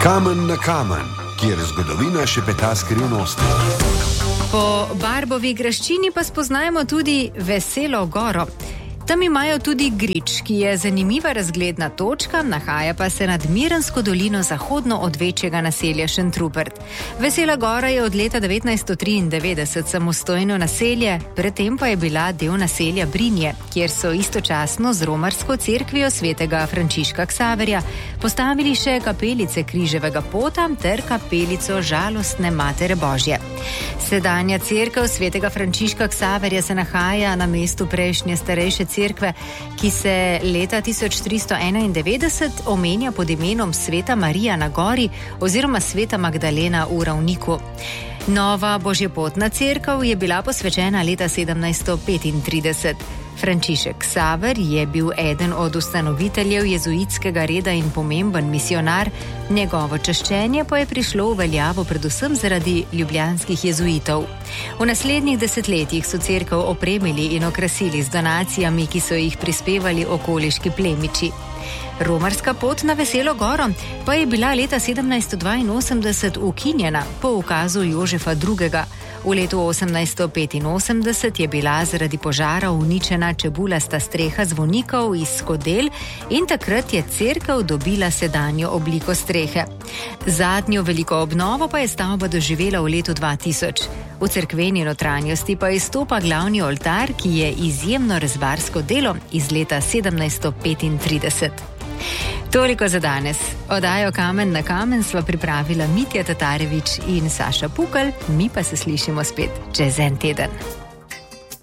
Kamen na kamen, kjer zgodovina šepeta skrivnosti. Po Barbovi graščini pa spoznajmo tudi Veselo goro. Tam imajo tudi grič, ki je zanimiva razgledna točka, nahaja pa se nad Mirensko dolino zahodno od večjega naselja Šentrupert. Vesela gora je od leta 1993 samostojno naselje, predtem pa je bila del naselja Brinje, kjer so istočasno z romarsko cerkvijo svetega Frančiška Ksaverja postavili še kapelice Križevega pota ter kapelico Žalostne Matere Božje. Sedanja cerkev svetega Frančiška Ksaverja se nahaja na mestu prejšnje starejše cerkve, ki se leta 1391 omenja pod imenom Sveta Marija na gori oziroma Sveta Magdalena v Ravniku. Nova božjepotna cerkev je bila posvečena leta 1735. Frančišek Ksaver je bil eden od ustanoviteljev jezuitskega reda in pomemben misionar, njegovo čaščenje pa je prišlo v veljavo predvsem zaradi ljubljanskih jezuitov. V naslednjih desetletjih so cerkev opremili in okrasili z donacijami, ki so jih prispevali okoliški plemiči. Romarska pot na Veselo goro pa je bila leta 1782 ukinjena po ukazu Jožefa II. V letu 1885 je bila zaradi požara uničena čebulasta streha zvonikov iz skodel in takrat je cerkev dobila sedanjo obliko strehe. Zadnjo veliko obnovo pa je stavba doživela v letu 2000. V cerkveni notranjosti pa izstopa glavni oltar, ki je izjemno rezbarsko delo iz leta 1735. Toliko za danes. Oddajo Kamen na kamen sva pripravila Mitja Tatarević in Saša Pukl, mi pa se slišimo spet čez en teden.